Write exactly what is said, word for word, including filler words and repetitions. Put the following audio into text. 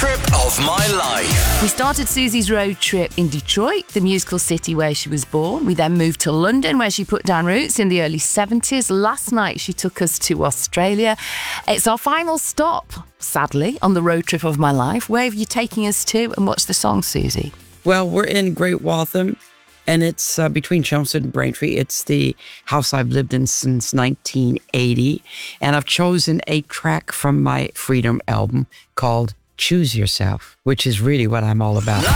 trip of my life. We started Susie's road trip in Detroit, the musical city where she was born. We then moved to London, where she put down roots in the early seventies. Last night, she took us to Australia. It's our final stop, sadly, on the road trip of my life. Where are you taking us to, and what's the song, Susie? Well, we're in Great Waltham, and it's uh, between Chelmsford and Braintree. It's the house I've lived in since nineteen eighty, and I've chosen a track from my Freedom album called Choose Yourself, which is really what I'm all about.